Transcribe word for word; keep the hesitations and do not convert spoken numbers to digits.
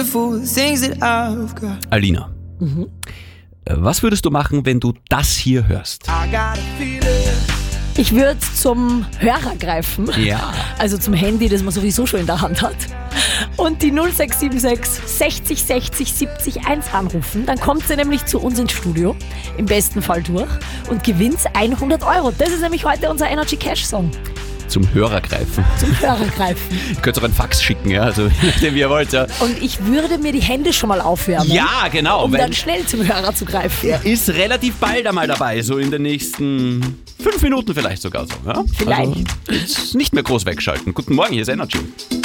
Alina, mhm. was würdest du machen, wenn du das hier hörst? Ich würde zum Hörer greifen, ja. also zum Handy, das man sowieso schon in der Hand hat, und die null sechs sieben sechs sechzig sechzig siebzig eins anrufen. Dann kommt sie nämlich zu uns ins Studio, im besten Fall durch, und gewinnt hundert Euro. Das ist nämlich heute unser Energy Cash Song. Zum Hörer greifen. Zum Hörer greifen. Ihr könnt auch einen Fax schicken, ja, also den ihr wollt. Ja. Und ich würde mir die Hände schon mal aufwärmen. Ja, genau. Um dann schnell zum Hörer zu greifen. Er ist relativ bald einmal dabei, so in den nächsten fünf Minuten vielleicht sogar so. Ja? Vielleicht. Also, jetzt nicht mehr groß wegschalten. Guten Morgen, hier ist Energy.